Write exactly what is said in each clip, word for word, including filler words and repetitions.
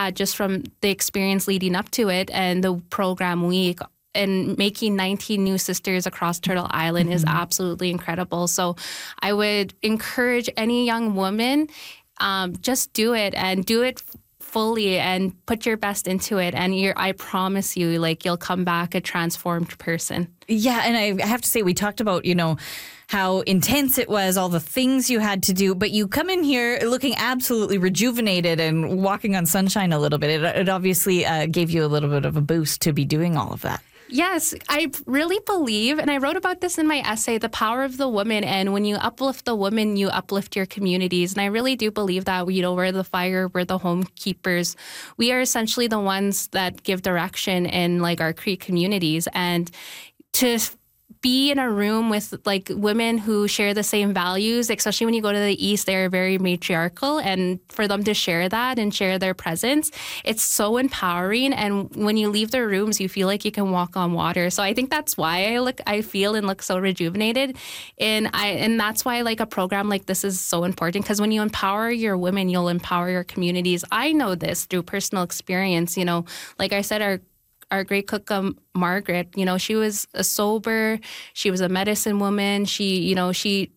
had just from the experience leading up to it and the program week. And making nineteen new sisters across Turtle Island mm-hmm. is absolutely incredible. So I would encourage any young woman, um, just do it and do it fully and put your best into it. And you're, I promise you, like, you'll come back a transformed person. Yeah. And I have to say, we talked about, you know, how intense it was, all the things you had to do, but you come in here looking absolutely rejuvenated and walking on sunshine a little bit. It, it obviously uh, gave you a little bit of a boost to be doing all of that. Yes, I really believe, and I wrote about this in my essay, the power of the woman. And when you uplift the woman, you uplift your communities. And I really do believe that, you know, we're the fire, we're the home keepers. We are essentially the ones that give direction in like our Cree communities. And to be in a room with like women who share the same values, especially when you go to the East, they're very matriarchal, and for them to share that and share their presence, it's so empowering. And when you leave their rooms, you feel like you can walk on water. So I think that's why I look, I feel and look so rejuvenated. And I, and that's why like a program like this is so important, because when you empower your women, you'll empower your communities. I know this through personal experience. You know, like I said, our Our great cook, um, Margaret, you know, she was a sober, she was a medicine woman. She, you know, she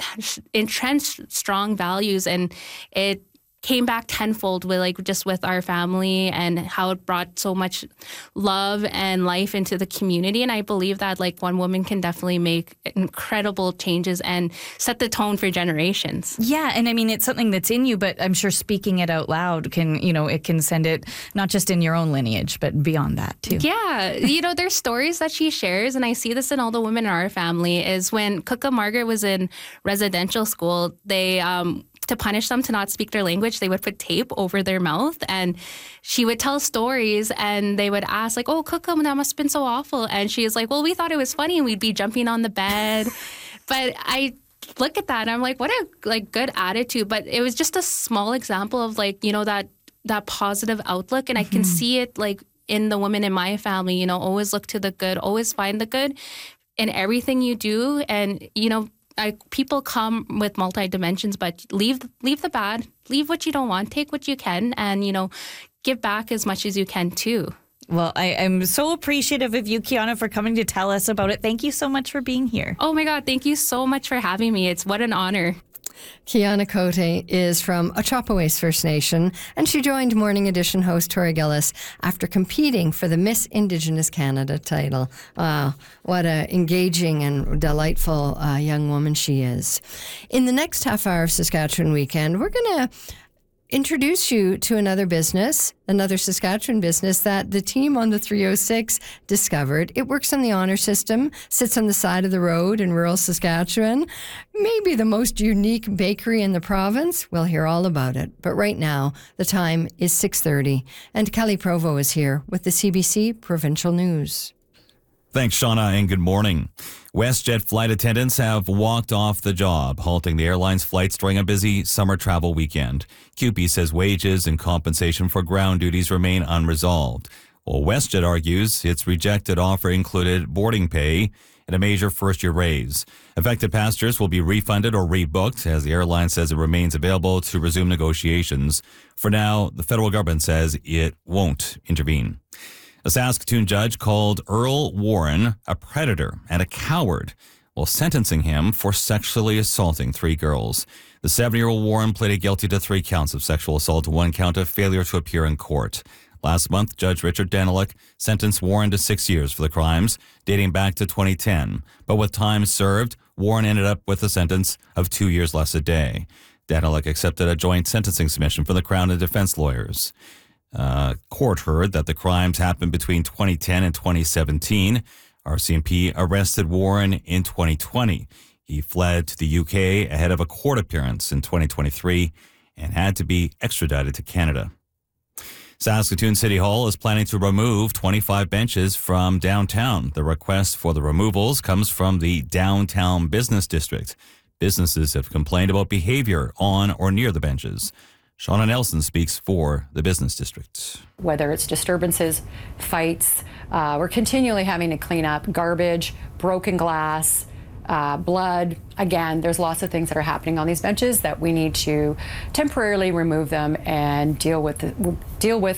entrenched strong values, and it came back tenfold with like just with our family and how it brought so much love and life into the community. And I believe that like one woman can definitely make incredible changes and set the tone for generations. Yeah. And I mean, it's something that's in you, but I'm sure speaking it out loud can, you know, it can send it not just in your own lineage, but beyond that too. Yeah. You know, there's stories that she shares, and I see this in all the women in our family, is when Kuka Margaret was in residential school, they, um, to punish them to not speak their language, they would put tape over their mouth, and she would tell stories, and they would ask like, oh, Kukum, that must have been so awful. And she was like, well, we thought it was funny, and we'd be jumping on the bed. But I look at that and I'm like, what a like good attitude. But it was just a small example of like, you know, that that positive outlook. And mm-hmm. I can see it like in the women in my family, you know, always look to the good, always find the good in everything you do. And, you know, I, people come with multi-dimensions, but leave leave the bad, leave what you don't want, take what you can, and, you know, give back as much as you can too. Well, I am so appreciative of you, Kiana, for coming to tell us about it. Thank you so much for being here. Oh my God, thank you so much for having me. It's what an honor. Kiana Cote is from Ochapowace First Nation, and she joined Morning Edition host Tori Gillis after competing for the Miss Indigenous Canada title. Wow, what an engaging and delightful uh, young woman she is. In the next half hour of Saskatchewan Weekend, we're going to introduce you to another business, another Saskatchewan business that the team on the three oh six discovered. It works on the honor system, sits on the side of the road in rural Saskatchewan. Maybe the most unique bakery in the province. We'll hear all about it. But right now, the time is six thirty, and Kelly Provo is here with the C B C Provincial News. Thanks, Shauna, and good morning. WestJet flight attendants have walked off the job, halting the airline's flights during a busy summer travel weekend. C U P E says wages and compensation for ground duties remain unresolved, while WestJet argues its rejected offer included boarding pay and a major first-year raise. Affected passengers will be refunded or rebooked, as the airline says it remains available to resume negotiations. For now, the federal government says it won't intervene. A Saskatoon judge called Earl Warren a predator and a coward while sentencing him for sexually assaulting three girls. The seven-year-old Warren pleaded guilty to three counts of sexual assault and one count of failure to appear in court. Last month, Judge Richard Daniluk sentenced Warren to six years for the crimes, dating back to twenty ten. But with time served, Warren ended up with a sentence of two years less a day. Daniluk accepted a joint sentencing submission from the Crown and defense lawyers. Uh, court heard that the crimes happened between twenty ten and twenty seventeen. R C M P arrested Warren in twenty twenty. He fled to the U K ahead of a court appearance in twenty twenty-three and had to be extradited to Canada. Saskatoon City Hall is planning to remove twenty-five benches from downtown. The request for the removals comes from the downtown business district. Businesses have complained about behavior on or near the benches. Shauna Nelson speaks for the business district. Whether it's disturbances, fights, uh, we're continually having to clean up garbage, broken glass, uh, blood. Again, there's lots of things that are happening on these benches that we need to temporarily remove them and deal with the, deal with